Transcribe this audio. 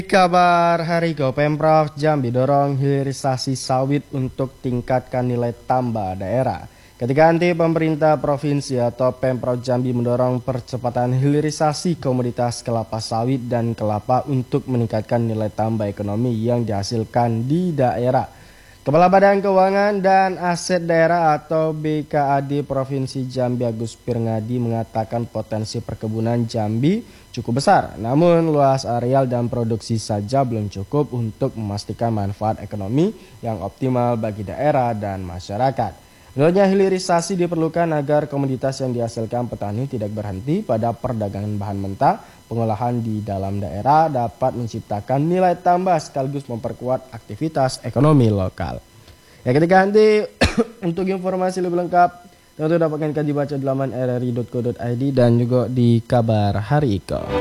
Kabar hari ini, Pemprov Jambi dorong hilirisasi sawit untuk tingkatkan nilai tambah daerah. Ketika nanti pemerintah provinsi atau Pemprov Jambi mendorong percepatan hilirisasi komoditas kelapa sawit dan kelapa untuk meningkatkan nilai tambah ekonomi yang dihasilkan di daerah. Kepala Badan Keuangan dan Aset Daerah atau BKAD Provinsi Jambi Agus Pirngadi mengatakan potensi perkebunan Jambi cukup besar, namun luas areal dan produksi saja belum cukup untuk memastikan manfaat ekonomi yang optimal bagi daerah dan masyarakat. Menurutnya hilirisasi diperlukan agar komoditas yang dihasilkan petani tidak berhenti pada perdagangan bahan mentah, pengolahan di dalam daerah dapat menciptakan nilai tambah sekaligus memperkuat aktivitas ekonomi lokal. Ya, ketika nanti untuk informasi lebih lengkap tentu dapatkan dibaca di laman rri.co.id dan juga di kabar hari ini.